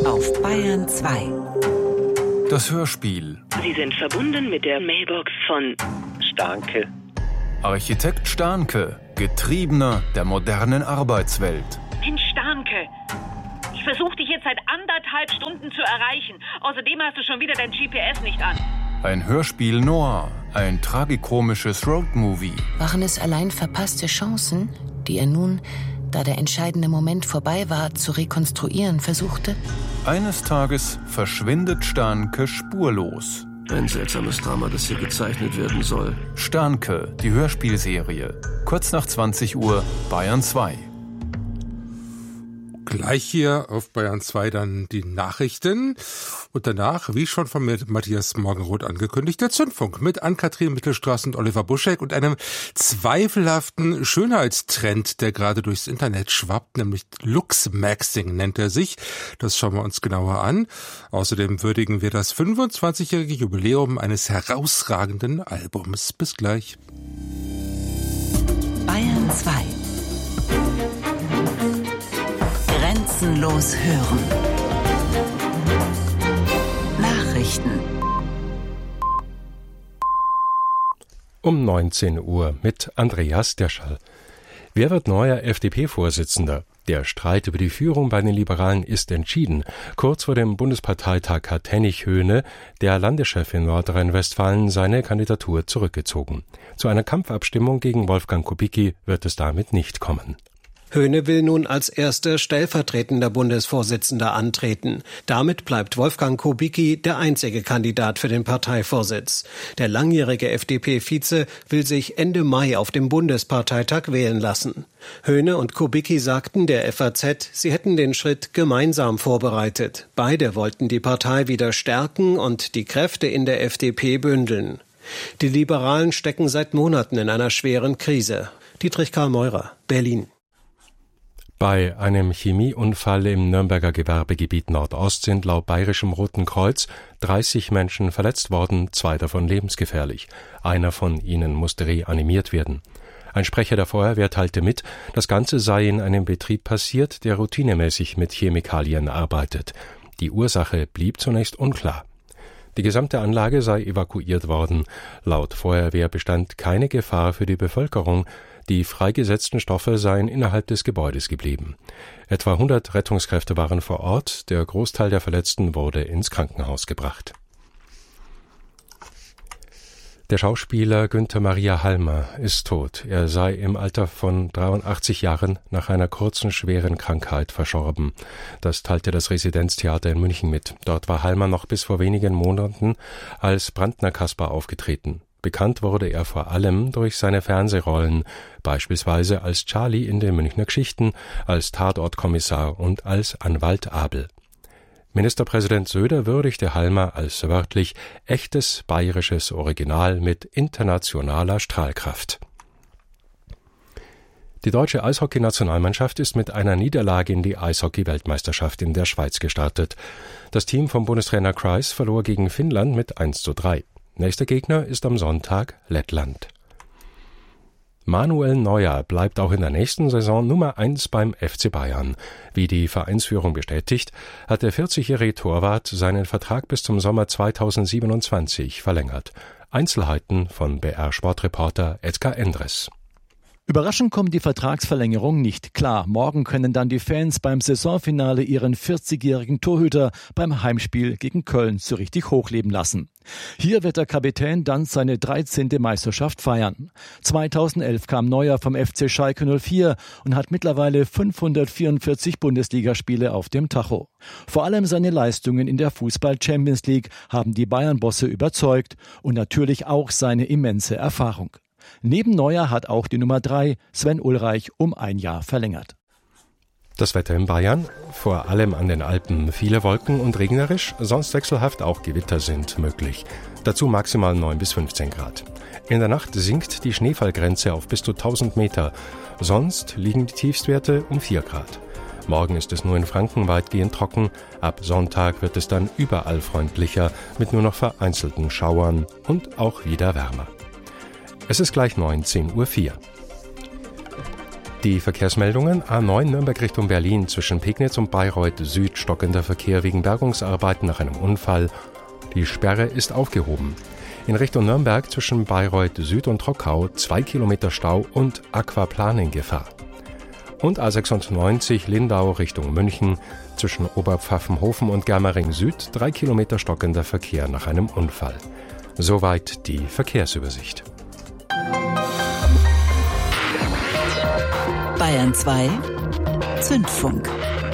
auf Bayern 2. Das Hörspiel. Sie sind verbunden mit der Mailbox von Stahnke. Architekt Stahnke, Getriebener der modernen Arbeitswelt. Mensch, Stahnke, ich versuche dich jetzt seit 1,5 Stunden zu erreichen. Außerdem hast du schon wieder dein GPS nicht an. Ein Hörspiel noir, ein tragikomisches Roadmovie. Waren es allein verpasste Chancen, die er nun, da der entscheidende Moment vorbei war, zu rekonstruieren versuchte? Eines Tages verschwindet Stahnke spurlos. Ein seltsames Drama, das hier gezeichnet werden soll. Stahnke, die Hörspielserie. Kurz nach 20 Uhr, Bayern 2. Gleich hier auf Bayern 2 dann die Nachrichten. Und danach, wie schon von Matthias Morgenroth angekündigt, der Zündfunk mit Ann-Kathrin Mittelstraß und Oliver Buschek und einem zweifelhaften Schönheitstrend, der gerade durchs Internet schwappt, nämlich Luxmaxing nennt er sich. Das schauen wir uns genauer an. Außerdem würdigen wir das 25-jährige Jubiläum eines herausragenden Albums. Bis gleich. Bayern 2. Grenzenlos hören. Nachrichten. Um 19 Uhr mit Andreas Derschall. Wer wird neuer FDP-Vorsitzender? Der Streit über die Führung bei den Liberalen ist entschieden. Kurz vor dem Bundesparteitag hat Hennig Höhne, der Landeschef in Nordrhein-Westfalen, seine Kandidatur zurückgezogen. Zu einer Kampfabstimmung gegen Wolfgang Kubicki wird es damit nicht kommen. Höhne will nun als erster stellvertretender Bundesvorsitzender antreten. Damit bleibt Wolfgang Kubicki der einzige Kandidat für den Parteivorsitz. Der langjährige FDP-Vize will sich Ende Mai auf dem Bundesparteitag wählen lassen. Höhne und Kubicki sagten der FAZ, sie hätten den Schritt gemeinsam vorbereitet. Beide wollten die Partei wieder stärken und die Kräfte in der FDP bündeln. Die Liberalen stecken seit Monaten in einer schweren Krise. Dietrich Karl Meurer, Berlin. Bei einem Chemieunfall im Nürnberger Gewerbegebiet Nordost sind laut Bayerischem Roten Kreuz 30 Menschen verletzt worden, 2 davon lebensgefährlich. Einer von ihnen musste reanimiert werden. Ein Sprecher der Feuerwehr teilte mit, das Ganze sei in einem Betrieb passiert, der routinemäßig mit Chemikalien arbeitet. Die Ursache blieb zunächst unklar. Die gesamte Anlage sei evakuiert worden. Laut Feuerwehr bestand keine Gefahr für die Bevölkerung. Die freigesetzten Stoffe seien innerhalb des Gebäudes geblieben. Etwa 100 Rettungskräfte waren vor Ort. Der Großteil der Verletzten wurde ins Krankenhaus gebracht. Der Schauspieler Günther Maria Halmer ist tot. Er sei im Alter von 83 Jahren nach einer kurzen, schweren Krankheit verstorben. Das teilte das Residenztheater in München mit. Dort war Halmer noch bis vor wenigen Monaten als Brandner Kasper aufgetreten. Bekannt wurde er vor allem durch seine Fernsehrollen, beispielsweise als Charlie in den Münchner Geschichten, als Tatortkommissar und als Anwalt Abel. Ministerpräsident Söder würdigte Halmer als wörtlich echtes bayerisches Original mit internationaler Strahlkraft. Die deutsche Eishockey-Nationalmannschaft ist mit einer Niederlage in die Eishockey-Weltmeisterschaft in der Schweiz gestartet. Das Team von Bundestrainer Kreis verlor gegen Finnland mit 1:3. Nächster Gegner ist am Sonntag Lettland. Manuel Neuer bleibt auch in der nächsten Saison Nummer 1 beim FC Bayern. Wie die Vereinsführung bestätigt, hat der 40-jährige Torwart seinen Vertrag bis zum Sommer 2027 verlängert. Einzelheiten von BR-Sportreporter Edgar Endres. Überraschend kommt die Vertragsverlängerung nicht. Klar, morgen können dann die Fans beim Saisonfinale ihren 40-jährigen Torhüter beim Heimspiel gegen Köln so richtig hochleben lassen. Hier wird der Kapitän dann seine 13. Meisterschaft feiern. 2011 kam Neuer vom FC Schalke 04 und hat mittlerweile 544 Bundesligaspiele auf dem Tacho. Vor allem seine Leistungen in der Fußball-Champions League haben die Bayern-Bosse überzeugt und natürlich auch seine immense Erfahrung. Neben Neuer hat auch die Nummer 3, Sven Ulreich, um 1 Jahr verlängert. Das Wetter in Bayern, vor allem an den Alpen, viele Wolken und regnerisch, sonst wechselhaft auch Gewitter sind möglich. Dazu maximal 9 bis 15 Grad. In der Nacht sinkt die Schneefallgrenze auf bis zu 1000 Meter, sonst liegen die Tiefstwerte um 4 Grad. Morgen ist es nur in Franken weitgehend trocken, ab Sonntag wird es dann überall freundlicher, mit nur noch vereinzelten Schauern und auch wieder wärmer. Es ist gleich 19:04 Uhr. Die Verkehrsmeldungen: A9 Nürnberg Richtung Berlin zwischen Pegnitz und Bayreuth Süd stockender Verkehr wegen Bergungsarbeiten nach einem Unfall. Die Sperre ist aufgehoben. In Richtung Nürnberg zwischen Bayreuth Süd und Trockau 2 Kilometer Stau und Aquaplanengefahr. Und A96 Lindau Richtung München zwischen Oberpfaffenhofen und Germering Süd 3 Kilometer stockender Verkehr nach einem Unfall. Soweit die Verkehrsübersicht. Bayern 2 Zündfunk.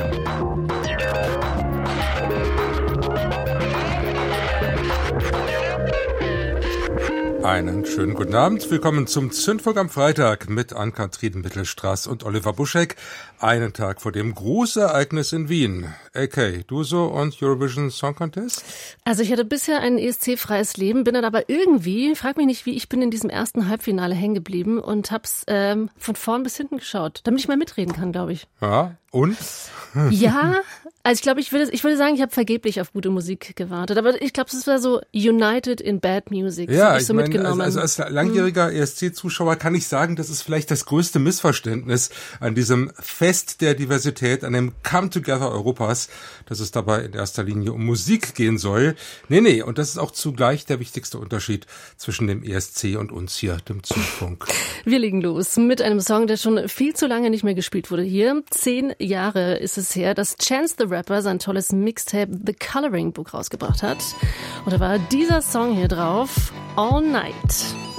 Einen schönen guten Abend. Willkommen zum Zündfunk am Freitag mit Ann-Kathrin Mittelstraß und Oliver Buschek. Einen Tag vor dem Großereignis in Wien. AK, DUSO und Eurovision Song Contest? Also ich hatte bisher ein ESC-freies Leben, bin dann aber irgendwie, frag mich nicht wie, ich bin in diesem ersten Halbfinale hängen geblieben und hab's von vorn bis hinten geschaut, damit ich mal mitreden kann, glaube ich. Ja, und? Ja, also ich glaube, ich würde sagen, ich habe vergeblich auf gute Musik gewartet. Aber ich glaube, es war so United in Bad Music. Ja, ich so meine, mitgenommen. also als langjähriger ESC-Zuschauer kann ich sagen, das ist vielleicht das größte Missverständnis an diesem Fest der Diversität, an dem Come Together Europas, dass es dabei in erster Linie um Musik gehen soll. Nee, und das ist auch zugleich der wichtigste Unterschied zwischen dem ESC und uns hier, dem Zündfunk. Wir legen los mit einem Song, der schon viel zu lange nicht mehr gespielt wurde hier. 10 Jahre ist es her, dass Chance the Rapper sein tolles Mixtape The Coloring Book rausgebracht hat. Und da war dieser Song hier drauf, All Night.